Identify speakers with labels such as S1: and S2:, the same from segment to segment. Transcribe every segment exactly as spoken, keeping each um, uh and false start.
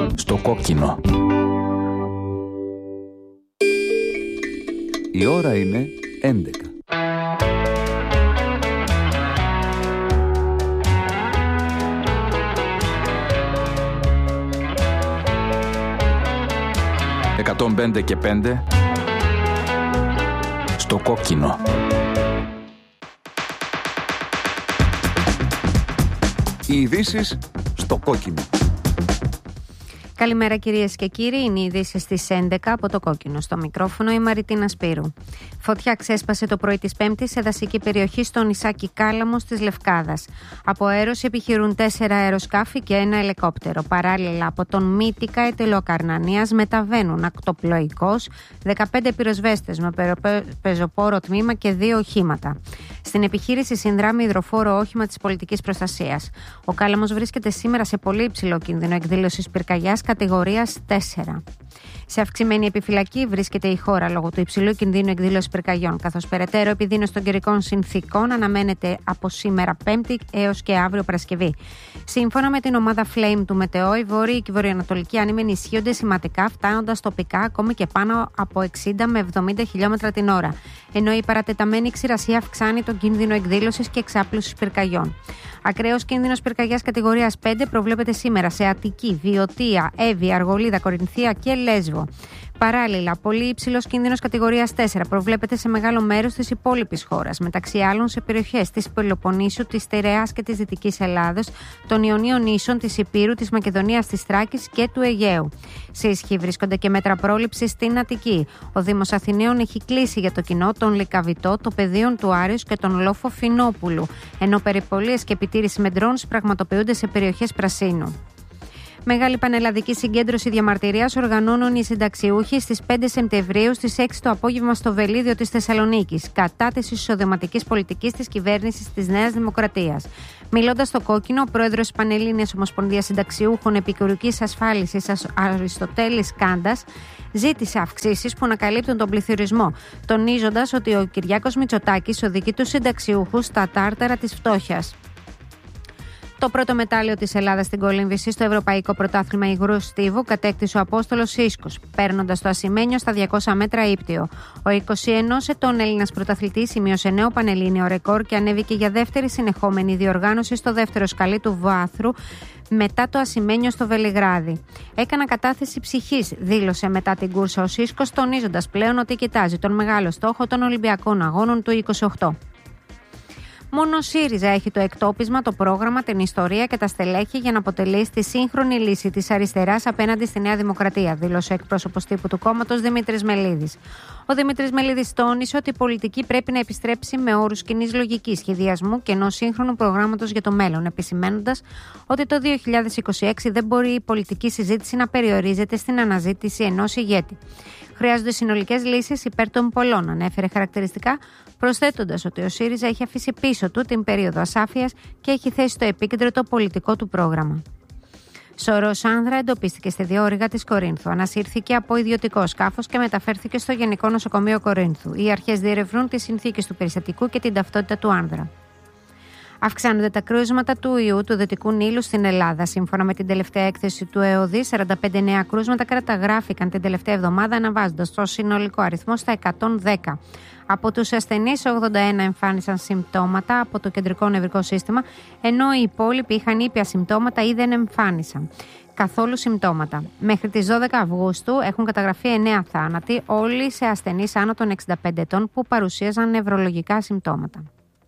S1: Στο κόκκινο. Η ώρα είναι έντεκα. εκατόν πέντε και πέντε στο κόκκινο. Οι ειδήσεις στο κόκκινο.
S2: Καλημέρα κυρίες και κύριοι, είναι οι ειδήσεις στις έντεκα από το κόκκινο. Στο μικρόφωνο η Μαριτίνα Σπύρου. Φωτιά ξέσπασε το πρωί της Πέμπτης σε δασική περιοχή στο νησάκι Κάλαμος της Λευκάδας. Από αέρωση επιχειρούν τέσσερα αεροσκάφη και ένα ελικόπτερο. Παράλληλα από τον Μύτικα Ετελοκαρνανίας μεταβαίνουν ακτοπλοϊκός δεκαπέντε πυροσβέστες με πεζοπόρο τμήμα και δύο οχήματα. Στην επιχείρηση συνδράμει υδροφόρο όχημα της πολιτικής προστασίας. Ο Κάλαμος βρίσκεται σήμερα σε πολύ υψηλό κίνδυνο εκδήλωσης πυρκαγιάς κατηγορίας τέσσερα. Σε αυξημένη επιφυλακή βρίσκεται η χώρα λόγω του υψηλού κινδύνου εκδήλωσης πυρκαγιών, καθώς περαιτέρω επιδείνωση των καιρικών συνθήκων αναμένεται από σήμερα Πέμπτη έως και αύριο Παρασκευή. Σύμφωνα με την ομάδα Flame του Μετεό, οι βόρειοι και οι βορειοανατολικοί άνεμοι ενισχύονται σημαντικά, φτάνοντας τοπικά ακόμη και πάνω από εξήντα με εβδομήντα χιλιόμετρα την ώρα, ενώ η παρατεταμένη ξηρασία αυξάνει τον κίνδυνο εκδήλωσης και εξάπλωσης πυρκαγιών. Ακραίος κίνδυνος πυρκαγιάς κατηγορίας πέντε προβλέπεται σήμερα σε Αττική, Βιωτία, Εύη, Αργολίδα, Κορινθία και Λέσβο. Παράλληλα, πολύ υψηλός κίνδυνος κατηγορίας τέσσερα προβλέπεται σε μεγάλο μέρος της υπόλοιπης χώρας, μεταξύ άλλων σε περιοχές της Πελοποννήσου, της Στερεάς και της Δυτικής Ελλάδος, των Ιωνίων νήσων, της Ηπείρου, της Μακεδονίας, της Θράκης και του Αιγαίου. Σε ισχύ βρίσκονται και μέτρα πρόληψης στην Αττική. Ο Δήμος Αθηναίων έχει κλείσει για το κοινό τον Λυκαβητό, το Πεδίον του Άριους και τον Λόφο Φινόπουλου, ενώ περιπολίες και επιτήρηση με ντρόουν πραγματοποιούνται σε περιοχές πρασίνου. Μεγάλη πανελλαδική συγκέντρωση διαμαρτυρίας οργανώνουν οι συνταξιούχοι στις πέντε Σεπτεμβρίου στις έξι το απόγευμα στο Βελίδιο της Θεσσαλονίκης, κατά της εισοδηματικής πολιτικής της κυβέρνησης της Νέας Δημοκρατίας. Μιλώντας στο κόκκινο, ο πρόεδρος της Πανελλήνιας Ομοσπονδίας Συνταξιούχων Επικουρικής Ασφάλισης Αριστοτέλης Κάντας ζήτησε αυξήσεις που ανακαλύπτουν τον πληθωρισμό, τονίζοντας ότι ο Κυριάκος Μητσοτάκης οδηγεί τους συνταξιούχους στα τάρταρα της φτώχειας. Το πρώτο μετάλλιο της Ελλάδας στην κολύμβηση στο Ευρωπαϊκό Πρωτάθλημα Υγρού Στίβου κατέκτησε ο Απόστολος Σίσκος, παίρνοντας το ασημένιο στα διακόσια μέτρα ύπτιο. Ο είκοσι ενός ετών Έλληνας πρωταθλητής σημείωσε νέο πανελλήνιο ρεκόρ και ανέβηκε για δεύτερη συνεχόμενη διοργάνωση στο δεύτερο σκαλί του βάθρου μετά το ασημένιο στο Βελιγράδι. Έκανα κατάθεση ψυχής, δήλωσε μετά την κούρσα ο Σίσκος, τονίζοντας πλέον ότι κοιτάζει τον μεγάλο στόχο των Ολυμπιακών Αγώνων του είκοσι οκτώ. Μόνο ο ΣΥΡΙΖΑ έχει το εκτόπισμα, το πρόγραμμα, την ιστορία και τα στελέχη για να αποτελεί τη σύγχρονη λύση της αριστεράς απέναντι στη Νέα Δημοκρατία, δήλωσε ο εκπρόσωπος τύπου του κόμματος Δημήτρης Μελίδης. Ο Δημήτρης Μελίδης τόνισε ότι η πολιτική πρέπει να επιστρέψει με όρους κοινής λογικής, σχεδιασμού και ενός σύγχρονου προγράμματος για το μέλλον, επισημαίνοντας ότι το δύο χιλιάδες είκοσι έξι δεν μπορεί η πολιτική συζήτηση να περιορίζεται στην αναζήτηση ενός ηγέτη. Χρειάζονται συνολικές λύσεις υπέρ των πολλών, ανέφερε χαρακτηριστικά, προσθέτοντας ότι ο ΣΥΡΙΖΑ έχει αφήσει πίσω του την περίοδο ασάφειας και έχει θέσει στο επίκεντρο το πολιτικό του πρόγραμμα. Σωρός άνδρα εντοπίστηκε στη διόρυγα της Κορίνθου. Ανασύρθηκε από ιδιωτικό σκάφος και μεταφέρθηκε στο Γενικό Νοσοκομείο Κορίνθου. Οι αρχές διερευνούν τις συνθήκες του περιστατικού και την ταυτότητα του άνδρα. Αυξάνονται τα κρούσματα του ιού του Δυτικού Νείλου στην Ελλάδα. Σύμφωνα με την τελευταία έκθεση του ΕΟΔΗ, σαράντα πέντε νέα κρούσματα καταγράφηκαν την τελευταία εβδομάδα, αναβάζοντας το συνολικό αριθμό στα εκατόν δέκα. Από τους ασθενείς, ογδόντα ένα εμφάνισαν συμπτώματα από το κεντρικό νευρικό σύστημα, ενώ οι υπόλοιποι είχαν ήπια συμπτώματα ή δεν εμφάνισαν καθόλου συμπτώματα. Μέχρι τις δώδεκα Αυγούστου έχουν καταγραφεί εννέα θάνατοι, όλοι σε ασθενείς άνω των εξήντα πέντε ετών που παρουσίαζαν νευρολογικά συμπτώματα.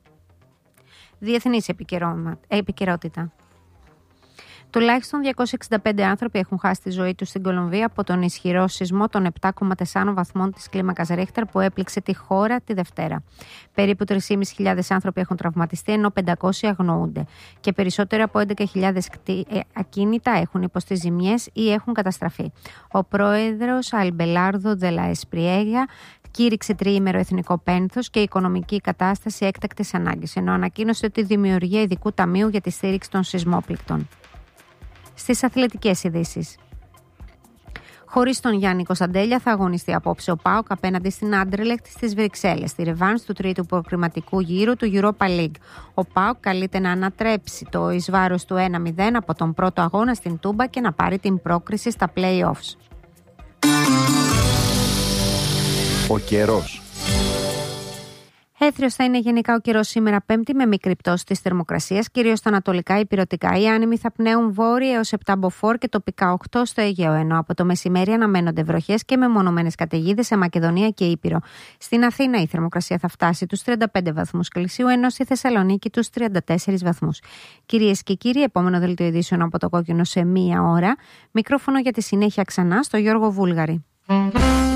S2: Διεθνής επικαιρότητα. Τουλάχιστον διακόσιοι εξήντα πέντε άνθρωποι έχουν χάσει τη ζωή τους στην Κολομβία από τον ισχυρό σεισμό των επτά κόμμα τέσσερα βαθμών της κλίμακας Ρίχτερ που έπληξε τη χώρα τη Δευτέρα. Περίπου τρεις χιλιάδες πεντακόσιοι άνθρωποι έχουν τραυματιστεί, ενώ πεντακόσιοι αγνοούνται. Και περισσότερο από έντεκα χιλιάδες ακίνητα έχουν υποστεί ζημιές ή έχουν καταστραφεί. Ο πρόεδρος Αλμπελάρδο Ντελα Εσπριέγια κήρυξε τριήμερο εθνικό πένθος και οικονομική κατάσταση έκτακτης ανάγκης, ενώ ανακοίνωσε τη δημιουργία ειδικού ταμείου για τη στήριξη των σεισμόπληκτων. Στις αθλητικές ειδήσεις. Χωρίς τον Γιάννη Κωνσταντέλια θα αγωνιστεί απόψε ο ΠΑΟΚ απέναντι στην Άντερλεχτ στις Βρυξέλλες, στη ρεβάνς του τρίτου προκριματικού γύρου του Europa League. Ο ΠΑΟΚ καλείται να ανατρέψει το εις βάρος του ένα μηδέν από τον πρώτο αγώνα στην Τούμπα και να πάρει την πρόκριση στα play-offs.
S1: Ο καιρός.
S2: Έθριος θα είναι γενικά ο καιρός σήμερα Πέμπτη, με μικρή πτώση της θερμοκρασίας, κυρίως στα ανατολικά υπηρετικά. Οι άνεμοι θα πνέουν βόρεια έως επτά μποφόρ και τοπικά οκτώ στο Αιγαίο, ενώ από το μεσημέρι αναμένονται βροχές και μεμονωμένες καταιγίδες σε Μακεδονία και Ήπειρο. Στην Αθήνα η θερμοκρασία θα φτάσει τους τριάντα πέντε βαθμούς Κελσίου, ενώ στη Θεσσαλονίκη τους τριάντα τέσσερις βαθμούς. Κυρίες και κύριοι, επόμενο δελτίο ειδήσεων από το Κόκκινο σε μία ώρα. Μικρόφωνο για τη συνέχεια ξανά στο Γιώργο Βούλγαρη.